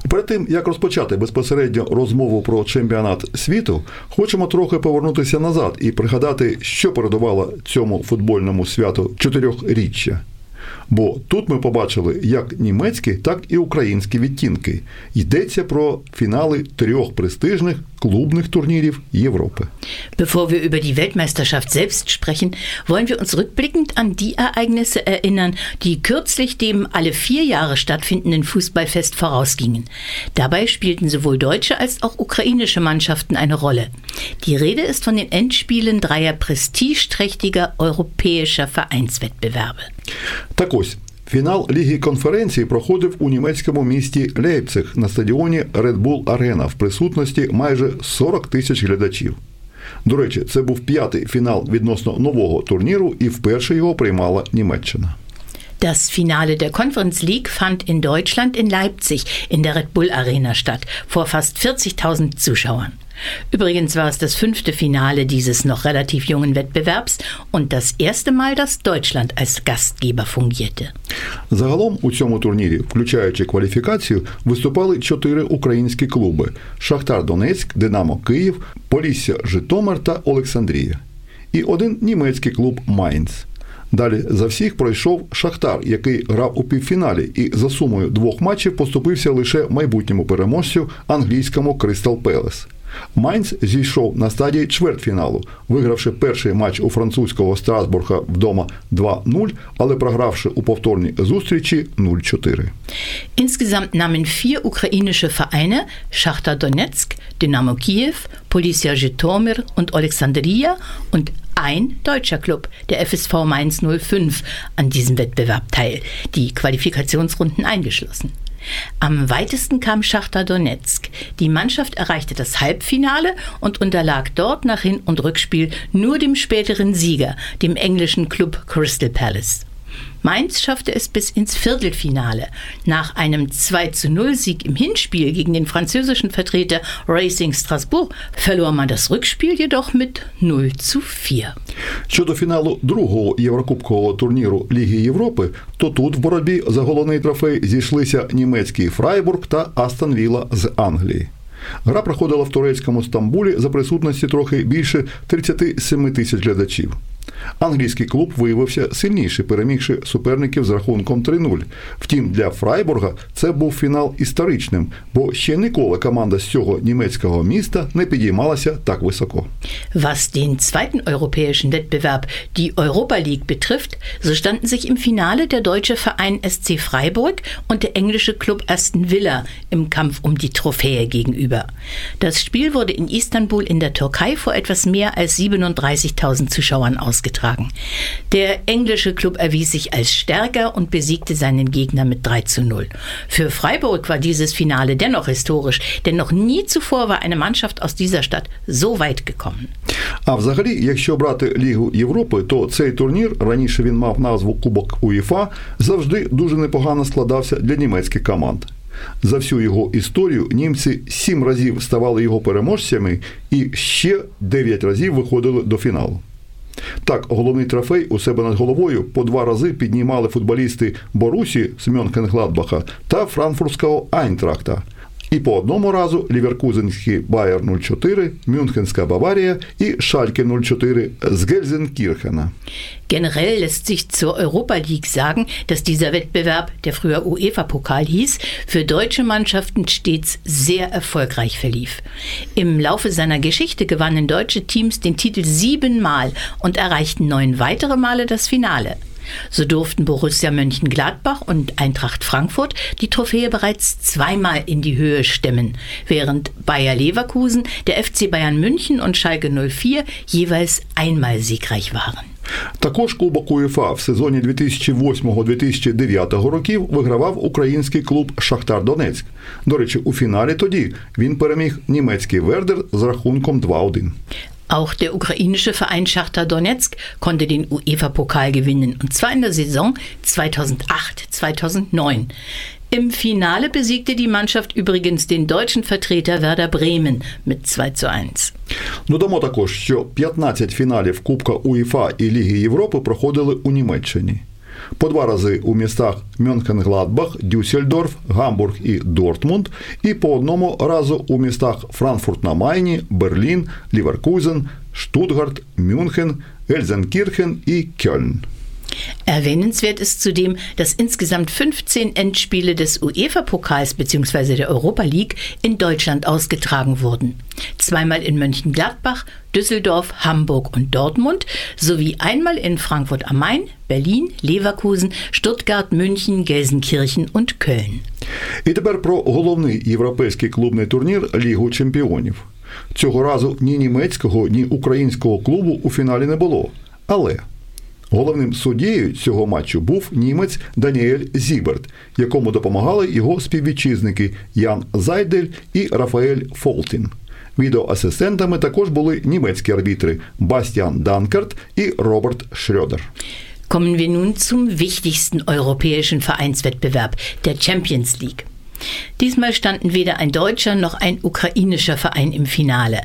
Перед тим, як розпочати безпосередньо розмову про чемпіонат світу, хочемо трохи повернутися назад і пригадати, що передувало цьому футбольному святу чотирьохріччя. Бо тут ми побачили як німецькі, так і українські відтінки. Йдеться про фінали 3 престижних клубных Turniere Европы. Bevor wir über die Weltmeisterschaft selbst sprechen, wollen wir uns rückblickend an die Ereignisse erinnern, die kürzlich dem alle 4 Jahre stattfindenden Fußballfest vorausgingen. Dabei spielten sowohl deutsche als auch ukrainische Mannschaften eine Rolle. Die Rede ist von den Endspielen 3 prestigeträchtiger europäischer Vereinswettbewerbe. Так ось, фінал Ліги конференції проходив у німецькому місті Лейпциг на стадіоні Red Bull Arena в присутності майже 40 тисяч глядачів. До речі, це був 5-й фінал відносно нового турніру і вперше його приймала Німеччина. Das Finale der Conference League fand in Deutschland in Leipzig in der Red Bull Arena statt, vor fast 40.000 Zuschauern. Übrigens war es das 5. Finale dieses noch relativ jungen Wettbewerbs und das erste Mal, dass Deutschland als Gastgeber fungierte. Загалом у цьому турнірі, включаючи кваліфікацію, виступали 4 українські клуби – Шахтар Донецьк, Динамо Київ, Полісся Житомир та Олександрія. І 1 німецький клуб Майнц. Далі за всіх пройшов Шахтар, який грав у півфіналі і за сумою 2 матчів поступився лише майбутньому переможцю англійському Кристал Пелес. Майнц зійшов на стадії чвертьфіналу, вигравши перший матч у французького Страсбурга вдома 2-0, але програвши у повторній зустрічі 0-4. Insgesamt nahmen 4 ukrainische Vereine, Schachtar Donetsk, Dynamo Kiew, Polісся Житомир und Alexandria und ein deutscher Klub, der FSV Mainz 05, an diesem Wettbewerb teil, die Qualifikationsrunden eingeschlossen. Am weitesten kam Schachtar Donetsk. Die Mannschaft erreichte das Halbfinale und unterlag dort nach Hin- und Rückspiel nur dem späteren Sieger, dem englischen Klub Crystal Palace. Mainz schaffte es bis ins Viertelfinale. Nach einem 2-0-Sieg im Hinspiel gegen den französischen Vertreter Racing Strasbourg verlor man das Rückspiel jedoch mit 0-4. Щодо фіналу другого єврокубкового турніру Ліги Європи, то тут в боротьбі за головний трофей зійшлися німецький Фрайбург та Астон Вілла з Англії. Гра проходила в турецькому Стамбулі за присутності трохи більше 37 тисяч глядачів. Англійський клуб виявився сильніший, перемігши суперників з рахунком 3-0. Втім, для Фрайбурга це був фінал історичним, бо ще ніколи команда з цього німецького міста не підіймалася так високо. Was den zweiten europäischen Wettbewerb, die Europa League, betrifft, so standen sich im Finale der deutsche Verein SC Freiburg und der englische Klub Aston Villa im Kampf um die Trophäe gegenüber. Das Spiel wurde in Istanbul in der Türkei vor etwas mehr als 37.000 Zuschauern ausgetragen. Der englische Klub erwies sich als stärker und besiegte seinen Gegner mit 3-0. Für Freiburg war dieses Finale dennoch historisch, denn noch nie zuvor war eine Mannschaft aus dieser Stadt so weit gekommen. А взагалі, якщо брати Лігу Європи, то цей турнір, раніше він мав назву Кубок УЄФА, завжди дуже непогано складався для німецьких команд. За всю його історію німці 7 разів ставали його переможцями і ще 9 разів виходили до фіналу. Так, головний трофей у себе над головою по 2 рази піднімали футболісти Борусі з Мьонхенгладбаха та франкфуртського Айнтрахта. І по одному разу ліверкузенський Байер 04, Мюнхенська Баварія і Шальке 04 з Гельзенкірхена. Generell lässt sich zur Europa League sagen, dass dieser Wettbewerb, der früher UEFA-Pokal hieß, für deutsche Mannschaften stets sehr erfolgreich verlief. Im Laufe seiner Geschichte gewannen deutsche Teams den Titel 7 Mal und erreichten 9 weitere Male das Finale. So durften Borussia Mönchengladbach und Eintracht Frankfurt die Trophäe bereits 2-mal in die Höhe stemmen, während Bayer Leverkusen, der FC Bayern München und Schalke 04 jeweils einmal siegreich waren. Також Кубок УЄФА в сезоні 2008-2009 років вигравав український клуб Шахтар Донецьк. До речі, у фіналі тоді він переміг німецький Вердер з рахунком 2-1. Auch der ukrainische Verein Schachtar Donetsk konnte den UEFA-Pokal gewinnen, und zwar in der Saison 2008-2009. Im Finale besiegte die Mannschaft übrigens den deutschen Vertreter Werder Bremen mit 2-1. Додамо також, що 15 фіналів Кубка УЄФА і Ліги Європи проходили у Німеччині. По 2 рази у містах Мюнхен-Гладбах, Дюссельдорф, Гамбург і Дортмунд, і по 1 разу у містах Франкфурт на Майні, Берлін, Ліверкузен, Штутгарт, Мюнхен, Гельзенкірхен і Кёльн. Erwähnenswert ist zudem, dass insgesamt 15 Endspiele des UEFA-Pokals bzw. der Europa League in Deutschland ausgetragen wurden. 2-mal in Mönchengladbach, Düsseldorf, Hamburg und Dortmund sowie einmal in Frankfurt am Main, Berlin, Leverkusen, Stuttgart, München, Gelsenkirchen und Köln. І тепер про головний європейський клубний турнір Лігу чемпіонів. Цього разу ні німецького, ні українського клубу у фіналі не було. Але головним суддєю цього матчу був німець Даніель Зіберт, якому допомагали його співвітчизники Ян Зайдель і Рафаель Фолтін. Відеоасистентами також були німецькі арбітри Бастіан Данкерт і Роберт Шрёдер. Kommen wir nun zum wichtigsten europäischen Vereinswettbewerb, der Champions League. Diesmal standen weder ein deutscher noch ein ukrainischer Verein im Finale.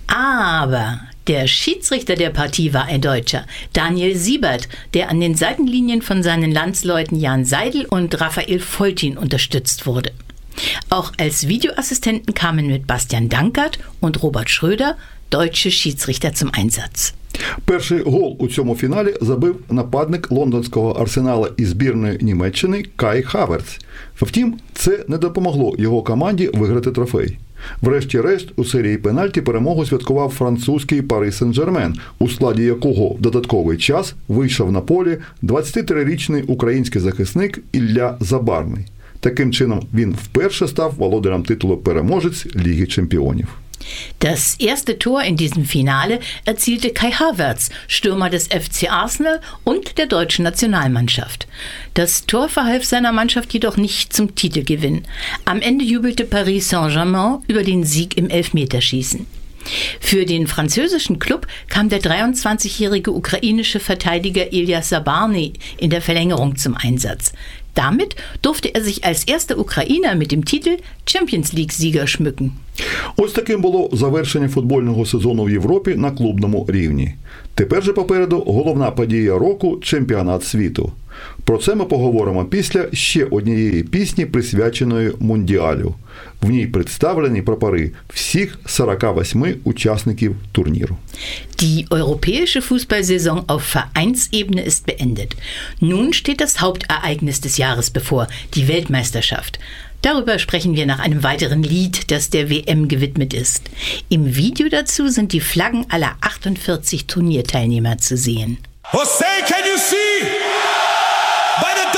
Aber der Schiedsrichter der Partie war ein Deutscher, Daniel Siebert, der an den Seitenlinien von seinen Landsleuten Jan Seidel und Raphael Foltin unterstützt wurde. Auch als Videoassistenten kamen mit Bastian Dankert und Robert Schröder deutsche Schiedsrichter zum Einsatz. Перший гол у цьому фіналі забив нападник лондонського Арсенала і збірної Німеччини Кай Хаверц. Втім, це не допомогло його команді виграти трофей. Врешті-решт, у серії пенальті перемогу святкував французький Парі Сен-Жермен, у складі якого в додатковий час вийшов на полі 23-річний український захисник Ілля Забарний. Таким чином, він вперше став володарем титулу переможець Ліги чемпіонів. Das erste Tor in diesem Finale erzielte Kai Havertz, Stürmer des FC Arsenal und der deutschen Nationalmannschaft. Das Tor verhalf seiner Mannschaft jedoch nicht zum Titelgewinn. Am Ende jubelte Paris Saint-Germain über den Sieg im Elfmeterschießen. Für den französischen Klub kam der 23-jährige ukrainische Verteidiger Ilya Zabarny in der Verlängerung zum Einsatz. Damit durfte er sich als erster Ukrainer mit dem Titel Champions League-Sieger schmücken. Ось таким було завершення футбольного сезону в Європі на клубному рівні. Тепер же попереду головна подія року – чемпіонат світу. Про це ми поговоримо після ще однієї пісні, присвяченої Мундіалю. В ній представлені прапори всіх 48 учасників турніру. Die europäische Fußballsaison auf Vereinsebene ist beendet. Nun steht das Hauptereignis des Jahres bevor, die Weltmeisterschaft. Darüber sprechen wir nach einem weiteren Lied, das der WM gewidmet ist. Im Video dazu sind die Flaggen aller 48 Turnierteilnehmer zu sehen. Jose, can you see? By the